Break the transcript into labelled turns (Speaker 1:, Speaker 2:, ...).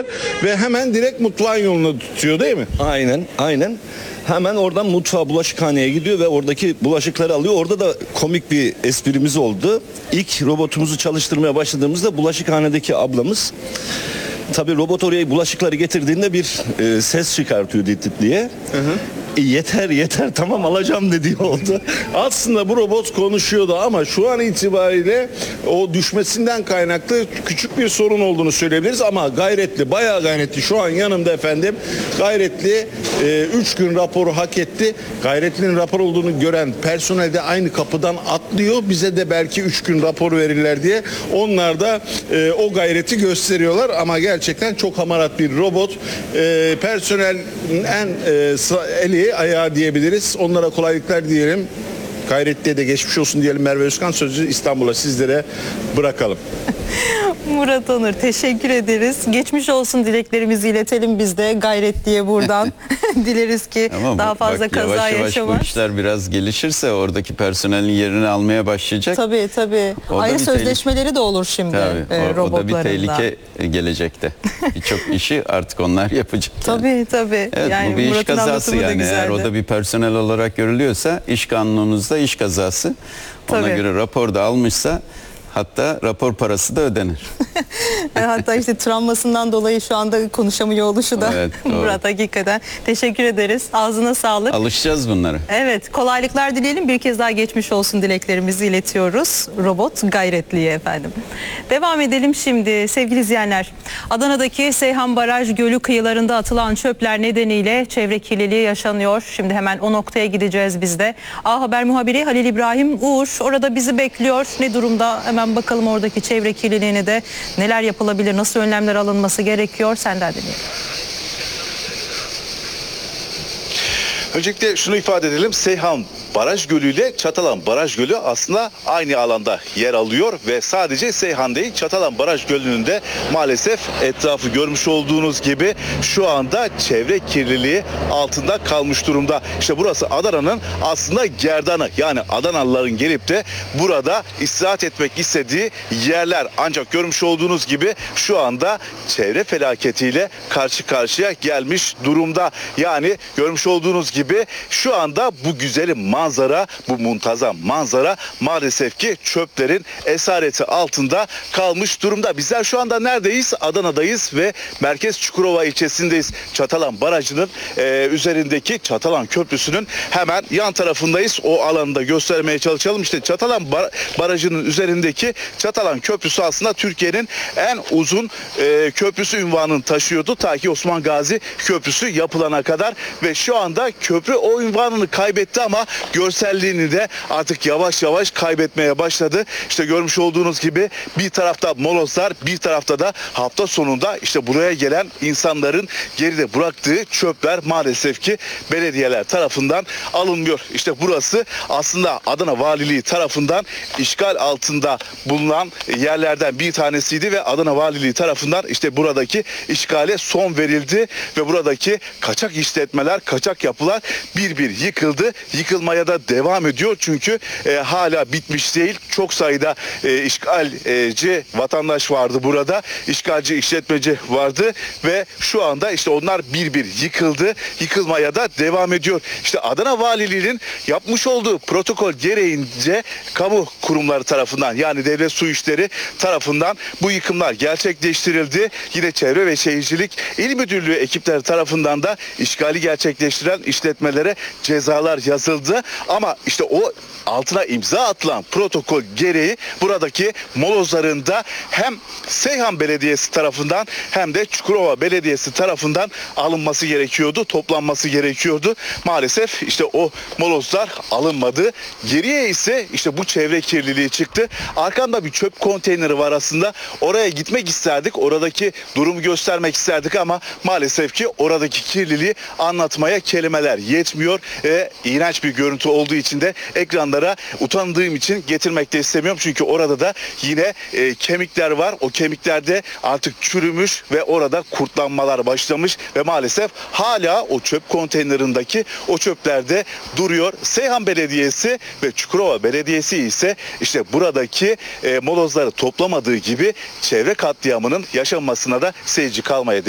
Speaker 1: yapıyorlar ve hemen direkt mutfağın yolunu tutuyor değil mi?
Speaker 2: Aynen, aynen. Hemen oradan mutfağa, bulaşıkhaneye gidiyor ve oradaki bulaşıkları alıyor. Orada da komik bir esprimiz oldu. İlk robotumuzu çalıştırmaya başladığımızda bulaşıkhanedeki ablamız, tabii robot oraya bulaşıkları getirdiğinde bir ses çıkartıyor dit dit diye. Yeter yeter tamam alacağım dediği oldu. Aslında bu robot konuşuyordu ama şu an itibariyle o düşmesinden kaynaklı küçük bir sorun olduğunu söyleyebiliriz ama gayretli, bayağı gayretli. Şu an yanımda efendim gayretli 3 gün raporu hak etti. Gayretlinin rapor olduğunu gören personel de aynı kapıdan atlıyor. Bize de belki 3 gün rapor verirler diye. Onlar da o gayreti gösteriyorlar ama gerçekten çok hamarat bir robot. Personelin en eli ayağı diyebiliriz. Onlara kolaylıklar diyelim. Gayretli'ye de geçmiş olsun diyelim. Merve Özkan, sözü İstanbul'a sizlere bırakalım.
Speaker 3: Murat Onur, teşekkür ederiz. Geçmiş olsun dileklerimizi iletelim biz de Gayretli'ye buradan. Dileriz ki
Speaker 4: ama
Speaker 3: daha fazla
Speaker 4: bak,
Speaker 3: kaza
Speaker 4: yavaş
Speaker 3: yaşamaz.
Speaker 4: bu işler biraz gelişirse oradaki personelin yerini almaya başlayacak.
Speaker 3: Tabii.
Speaker 4: Orada
Speaker 3: Ayrı
Speaker 4: bir
Speaker 3: sözleşmeleri de olur şimdi
Speaker 4: Tabii, o da bir
Speaker 3: robotlarında.
Speaker 4: tehlike gelecekte. Birçok işi artık onlar yapacak.
Speaker 3: Tabii.
Speaker 4: Evet,
Speaker 3: Yani
Speaker 4: bu bir iş
Speaker 3: Murat'ın
Speaker 4: kazası
Speaker 3: anlatımı da
Speaker 4: yani. Eğer
Speaker 3: güzeldi.
Speaker 4: o da bir personel olarak görülüyorsa iş kanunumuzda iş kazası. Ona
Speaker 3: Tabii.
Speaker 4: göre rapor da almışsa hatta rapor parası da ödenir.
Speaker 3: Hatta işte travmasından dolayı şu anda konuşamıyor oluşu da.
Speaker 4: Evet, doğru.
Speaker 3: Murat, hakikaten teşekkür ederiz. Ağzına sağlık.
Speaker 4: Alışacağız bunlara.
Speaker 3: Evet, kolaylıklar dileyelim. Bir kez daha geçmiş olsun dileklerimizi iletiyoruz. Robot Gayretli'ye efendim. Devam edelim şimdi sevgili izleyenler. Adana'daki Seyhan Baraj Gölü kıyılarında atılan çöpler nedeniyle çevre kirliliği yaşanıyor. Şimdi hemen o noktaya gideceğiz biz de. A Haber muhabiri Halil İbrahim Uğur orada bizi bekliyor. Ne durumda? Hemen bakalım oradaki çevre kirliliğini de neler yapılabilir, nasıl önlemler alınması gerekiyor? Senden dinleyelim.
Speaker 5: Öncelikle şunu ifade edelim. Seyhan Baraj Gölü ile Çatalan Baraj Gölü aslında aynı alanda yer alıyor ve sadece Seyhan değil, Çatalan Baraj Gölü'nün de maalesef etrafı görmüş olduğunuz gibi şu anda çevre kirliliği altında kalmış durumda. İşte burası Adana'nın aslında gerdanı, yani Adanalıların gelip de burada istirahat etmek istediği yerler. Ancak görmüş olduğunuz gibi şu anda çevre felaketiyle karşı karşıya gelmiş durumda. Yani görmüş olduğunuz gibi şu anda bu güzelim manzara, bu muntazam manzara maalesef ki çöplerin esareti altında kalmış durumda. Bizler şu anda neredeyiz? Adana'dayız ve Merkez Çukurova ilçesindeyiz. Çatalan Barajı'nın üzerindeki Çatalan Köprüsü'nün hemen yan tarafındayız. O alanı da göstermeye çalışalım. İşte Çatalan Barajı'nın üzerindeki Çatalan Köprüsü aslında Türkiye'nin en uzun köprüsü unvanını taşıyordu. Ta ki Osman Gazi Köprüsü yapılana kadar ve şu anda köprü o unvanını kaybetti ama görselliğini de artık yavaş yavaş kaybetmeye başladı. İşte görmüş olduğunuz gibi bir tarafta molozlar, bir tarafta da hafta sonunda işte buraya gelen insanların geride bıraktığı çöpler maalesef ki belediyeler tarafından alınmıyor. İşte burası aslında Adana Valiliği tarafından işgal altında bulunan yerlerden bir tanesiydi ve Adana Valiliği tarafından işte buradaki işgale son verildi ve buradaki kaçak işletmeler, kaçak yapılar bir bir yıkıldı. Yıkılmaya da devam ediyor çünkü hala bitmiş değil. Çok sayıda işgalci vatandaş vardı burada. İşgalci işletmeci vardı ve şu anda işte onlar bir bir yıkıldı. Yıkılmaya da devam ediyor. İşte Adana Valiliği'nin yapmış olduğu protokol gereğince kamu kurumları tarafından, yani devlet su işleri tarafından bu yıkımlar gerçekleştirildi. Yine Çevre ve Şehircilik İl Müdürlüğü ekipleri tarafından da işgali gerçekleştiren işletmelere cezalar yazıldı. Ama işte o altına imza atılan protokol gereği buradaki molozların da hem Seyhan Belediyesi tarafından hem de Çukurova Belediyesi tarafından alınması gerekiyordu, toplanması gerekiyordu. Maalesef işte o molozlar alınmadı. Geriye ise işte bu çevre kirliliği çıktı. Arkamda bir çöp konteyneri var aslında. Oraya gitmek isterdik. Oradaki durumu göstermek isterdik ama maalesef ki oradaki kirliliği anlatmaya kelimeler yetmiyor. İğrenç bir görüntü olduğu için de ekranlara utandığım için getirmek de istemiyorum. Çünkü orada da yine kemikler var. O kemiklerde artık çürümüş ve orada kurtlanmalar başlamış ve maalesef hala o çöp konteynerindeki o çöplerde duruyor. Seyhan Belediyesi ve Çukurova Belediyesi ise işte buradaki molozları toplamadığı gibi çevre katliamının yaşanmasına da seyirci kalmaya